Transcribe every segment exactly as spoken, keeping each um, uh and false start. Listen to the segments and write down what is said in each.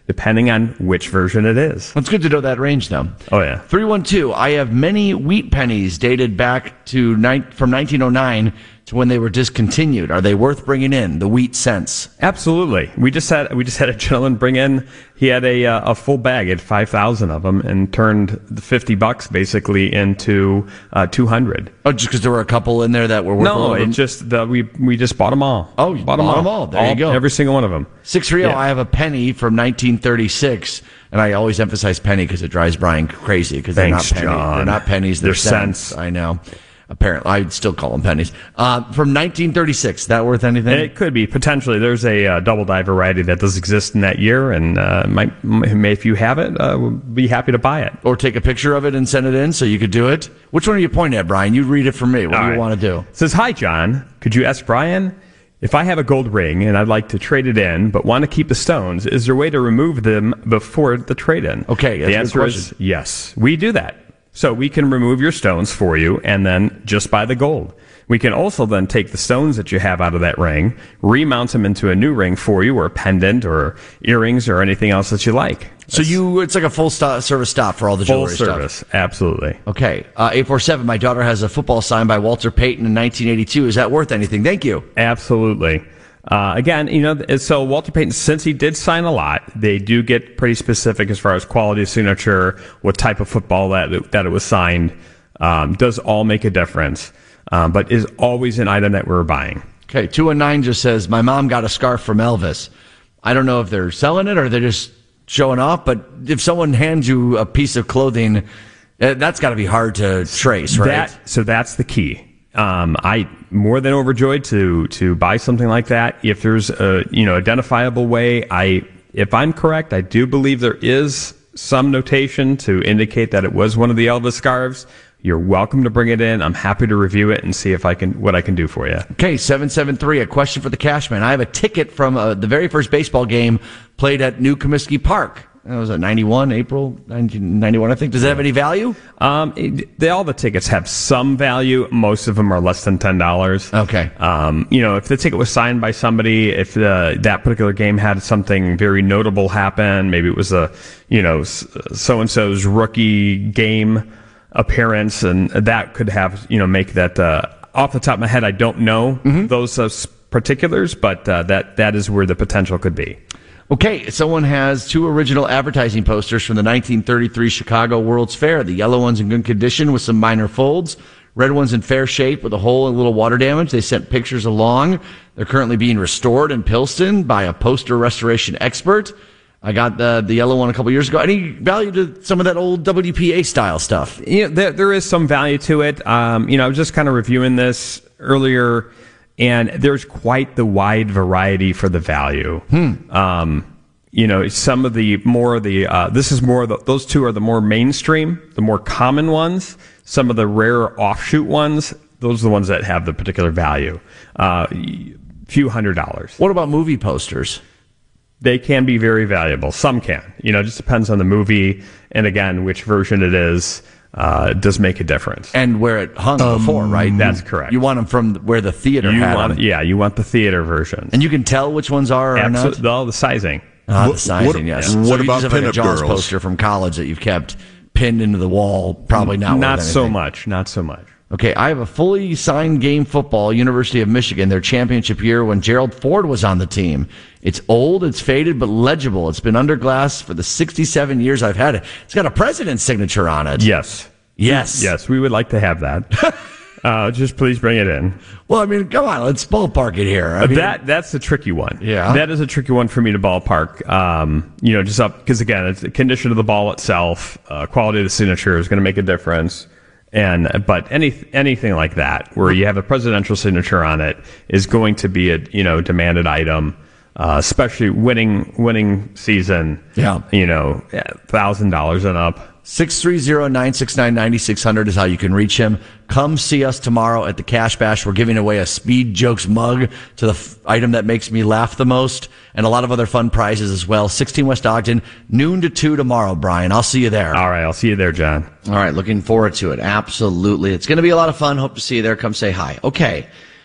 depending on which version it is. It's good to know that range, though. Oh, yeah. three one two, I have many wheat pennies dated back to ni- from nineteen oh nine to when they were discontinued. Are they worth bringing in, the wheat cents? Absolutely. We just had we just had a gentleman bring in. He had a uh, a full bag, he had five thousand of them, and turned the fifty bucks basically into uh, two hundred. Oh, just because there were a couple in there that were worth no, a little it bit? just the, we we just bought them all. Oh, you bought them bought all. them all. There all, you go. Every single one of them. six three zero, Yeah. I have a penny from nineteen thirty-six, and I always emphasize penny because it drives Brian crazy because they're not Thanks, pennies. John. They're not pennies. They're, They're cents. cents. I know. Apparently, I'd still call them pennies. Uh, from nineteen thirty-six, that worth anything? It could be potentially. There's a uh, double die variety that does exist in that year, and uh, might, may, if you have it, uh, we'll be happy to buy it. Or take a picture of it and send it in so you could do it. Which one are you pointing at, Brian? You read it for me. What All do you right. want to do? It says, "Hi, John. Could you ask Brian if I have a gold ring and I'd like to trade it in, but want to keep the stones? Is there a way to remove them before the trade-in?" Okay, that's the a good answer is question. yes. We do that. So we can remove your stones for you and then just buy the gold. We can also then take the stones that you have out of that ring, remount them into a new ring for you, or a pendant, or earrings, or anything else that you like. So you, it's like a full stop, service stop for all the Full jewelry service, stuff. absolutely. Okay, uh, eight four seven, my daughter has a football signed by Walter Payton in nineteen eighty-two. Is that worth anything? Thank you. Absolutely. Uh, again, you know, so Walter Payton, since he did sign a lot, they do get pretty specific as far as quality of signature, what type of football that it, that it was signed. Um, does all make a difference, um, but is always an item that we're buying. Okay, two one nine just says, my mom got a scarf from Elvis. I don't know if they're selling it or they're just showing off, but if someone hands you a piece of clothing, uh, that's got to be hard to trace, right? That, so that's the key. Um, I more than overjoyed to to buy something like that. If there's a you know identifiable way, I if I'm correct, I do believe there is some notation to indicate that it was one of the Elvis scarves. You're welcome to bring it in. I'm happy to review it and see if I can what I can do for you. Okay, seven seven three, a question for the Cashman. I have a ticket from uh, the very first baseball game played at New Comiskey Park. That was at ninety-one, April nineteen ninety-one, I think. Does that have any value? Um, it, they, all the tickets have some value. Most of them are less than ten dollars. Okay. Um, you know, if the ticket was signed by somebody, if the, that particular game had something very notable happen, maybe it was a, you know, so-and-so's rookie game appearance, and that could have, you know, make that, uh, off the top of my head, I don't know mm-hmm. those uh, particulars, but uh, that that is where the potential could be. Okay, someone has two original advertising posters from the nineteen thirty-three Chicago World's Fair. The yellow one's in good condition with some minor folds. Red one's in fair shape with a hole and a little water damage. They sent pictures along. They're currently being restored in Pilston by a poster restoration expert. I got the the yellow one a couple years ago. Any value to some of that old W P A style stuff? You know, there, there is some value to it. Um, you know, I was just kind of reviewing this earlier, and there's quite the wide variety for the value. Hmm. Um, you know, some of the more the uh, this is more the, those two are the more mainstream, the more common ones. Some of the rare offshoot ones, those are the ones that have the particular value. Uh, few hundred dollars. What about movie posters? They can be very valuable. Some can. You know, it just depends on the movie, and again, which version it is. Uh, does make a difference. And where it hung um, before, right? That's correct. You want them from where the theater you had want, them. Yeah, you want the theater version. And you can tell which ones are or Absolutely, not? all the sizing. Ah, What- the sizing, what- yes. what so you about just have like a pinup Jaws girls? poster from college that you've kept pinned into the wall, probably not worth Not so anything. much. Not so much. Okay, I have a fully signed game football, University of Michigan, their championship year when Gerald Ford was on the team. It's old, it's faded, but legible. It's been under glass for the sixty-seven years I've had it. It's got a president's signature on it. Yes. Yes. Yes, we would like to have that. uh, just please bring it in. Well, I mean, come on, let's ballpark it here. I mean, that that's the tricky one. Yeah. That is a tricky one for me to ballpark. Um, you know, just up because again, it's the condition of the ball itself, uh, quality of the signature is going to make a difference. And but any anything like that, where you have a presidential signature on it, is going to be a you know demanded item, uh, especially winning winning season. Yeah. You know, thousand dollars and up. six three zero, nine six nine, nine six zero zero is how you can reach him. Come see us tomorrow at the Cash Bash. We're giving away a Speed Jokes mug to the f- item that makes me laugh the most, and a lot of other fun prizes as well. sixteen West Ogden, noon to two tomorrow, Brian. I'll see you there. All right, I'll see you there, John. All right, looking forward to it. Absolutely. It's going to be a lot of fun. Hope to see you there. Come say hi. Okay.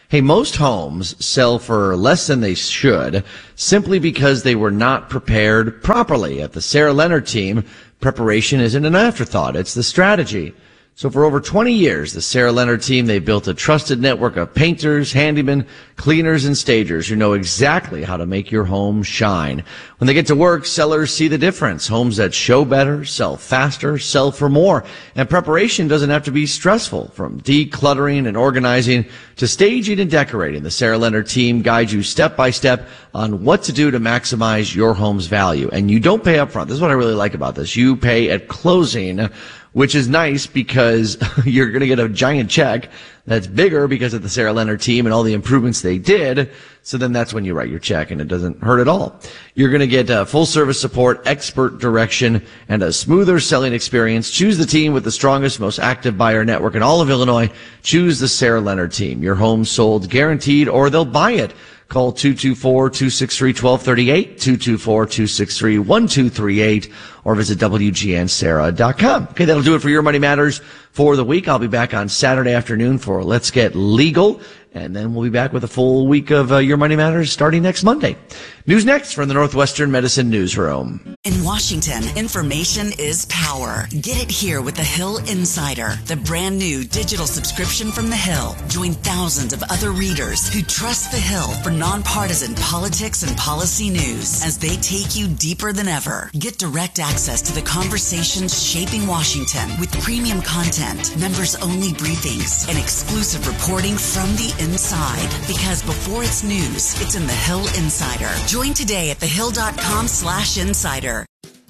Hey, most homes sell for less than they should simply because they were not prepared properly. At the Sarah Leonard team, preparation isn't an afterthought, it's the strategy. So for over twenty years, the Sarah Leonard team, they built a trusted network of painters, handymen, cleaners, and stagers who know exactly how to make your home shine. When they get to work, sellers see the difference. Homes that show better, sell faster, sell for more. And preparation doesn't have to be stressful. From decluttering and organizing to staging and decorating, the Sarah Leonard team guides you step by step on what to do to maximize your home's value. And you don't pay up front. This is what I really like about this. You pay at closing, which is nice because you're going to get a giant check that's bigger because of the Sarah Leonard team and all the improvements they did. So then that's when you write your check, and it doesn't hurt at all. You're going to get uh, full service support, expert direction, and a smoother selling experience. Choose the team with the strongest, most active buyer network in all of Illinois. Choose the Sarah Leonard team. Your home sold guaranteed, or they'll buy it. Call two two four, two six three, one two three eight, two two four, two six three, one two three eight, or visit W G N Sarah dot com. Okay, that'll do it for Your Money Matters for the week. I'll be back on Saturday afternoon for Let's Get Legal, and then we'll be back with a full week of uh, Your Money Matters starting next Monday. News next from the Northwestern Medicine Newsroom. In Washington, information is power. Get it here with the Hill Insider, the brand new digital subscription from the Hill. Join thousands of other readers who trust the Hill for nonpartisan politics and policy news as they take you deeper than ever. Get direct access to the conversations shaping Washington with premium content, members-only briefings, and exclusive reporting from the inside. Because before it's news, it's in the Hill Insider. Join today at thehill.com slash insider.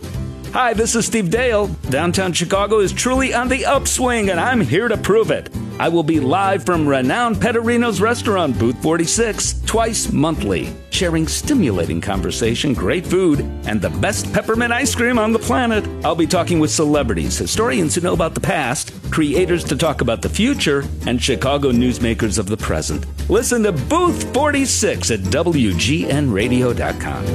Hi, this is Steve Dale. Downtown Chicago is truly on the upswing, and I'm here to prove it. I will be live from renowned Petterino's restaurant, Booth forty-six, twice monthly, sharing stimulating conversation, great food, and the best peppermint ice cream on the planet. I'll be talking with celebrities, historians who know about the past, creators to talk about the future, and Chicago newsmakers of the present. Listen to Booth forty-six at W G N radio dot com.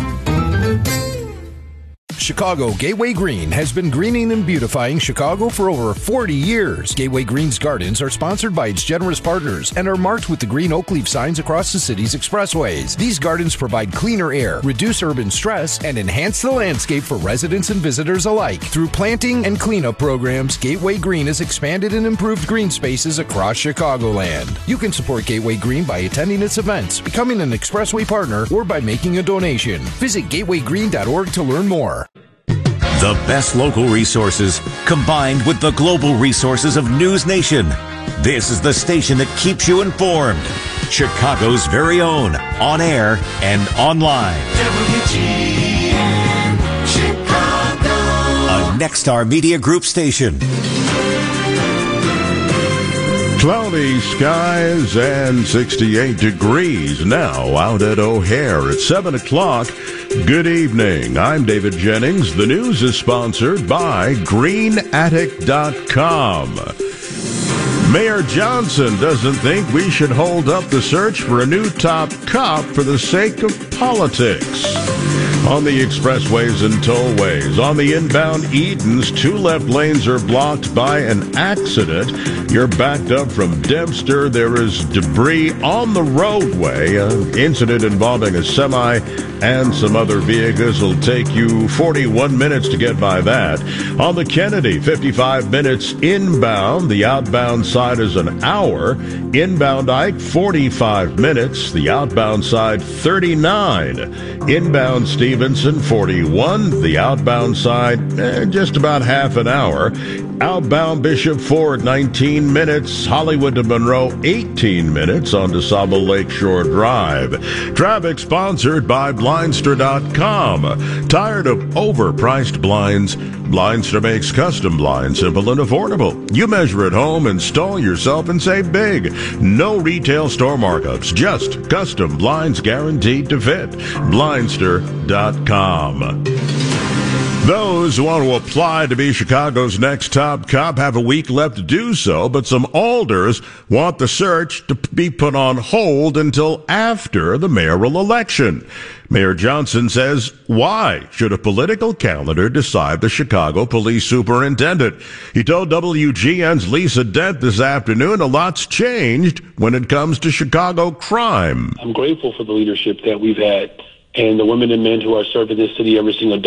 Chicago Gateway Green has been greening and beautifying Chicago for over forty years. Gateway Green's gardens are sponsored by its generous partners and are marked with the green oak leaf signs across the city's expressways. These gardens provide cleaner air, reduce urban stress, and enhance the landscape for residents and visitors alike. Through planting and cleanup programs, Gateway Green has expanded and improved green spaces across Chicagoland. You can support Gateway Green by attending its events, becoming an expressway partner, or by making a donation. Visit gateway green dot org to learn more. The best local resources combined with the global resources of News Nation. This is the station that keeps you informed. Chicago's very own, on air and online. W G N Chicago. A Nexstar Media Group station. Cloudy skies and sixty-eight degrees now out at O'Hare at seven o'clock. Good evening. I'm David Jennings. The news is sponsored by green attic dot com. Mayor Johnson doesn't think we should hold up the search for a new top cop for the sake of politics. On the expressways and tollways, on the inbound Edens, two left lanes are blocked by an accident. You're backed up from Dempster. There is debris on the roadway. An incident involving a semi and some other vehicles will take you forty-one minutes to get by that. On the Kennedy, fifty-five minutes inbound. The outbound side is an hour. Inbound Ike, forty-five minutes. The outbound side, thirty-nine. Inbound Stevenson, forty-one. The outbound side, eh, just about half an hour. Outbound Bishop Ford, nineteen minutes. Hollywood to Monroe, eighteen minutes on DeSable Lakeshore Drive. Traffic sponsored by Blindster dot com. Tired of overpriced blinds? Blindster makes custom blinds simple and affordable. You measure at home, install yourself, and save big. No retail store markups, just custom blinds guaranteed to fit. Blindster dot com. Those who want to apply to be Chicago's next top cop have a week left to do so, but some alders want the search to be put on hold until after the mayoral election. Mayor Johnson says, why should a political calendar decide the Chicago police superintendent? He told W G N's Lisa Dent this afternoon a lot's changed when it comes to Chicago crime. I'm grateful for the leadership that we've had and the women and men who are serving this city every single day.